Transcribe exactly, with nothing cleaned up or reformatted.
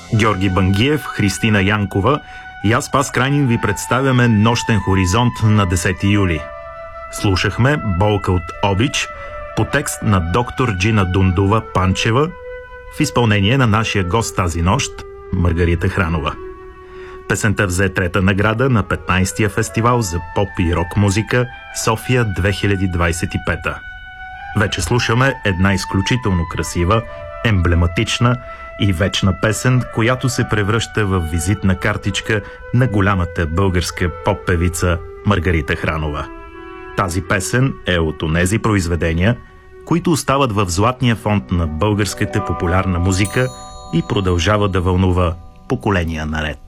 Георги Бангиев, Христина Янкова и аз, Спас Крайнин, ви представяме Нощен хоризонт на десети юли. Слушахме Болка от обич по текст на доктор Джина Дундува-Панчева в изпълнение на нашия гост тази нощ Маргарита Хранова. Песента взе трета награда на петнайсетия фестивал за поп и рок музика София две хиляди двайсет и пета. Вече слушаме една изключително красива, емблематична и вечна песен, която се превръща в визитна картичка на голямата българска поп-певица Маргарита Хранова. Тази песен е от онези произведения, които остават в златния фонд на българската популярна музика и продължава да вълнува поколения наред.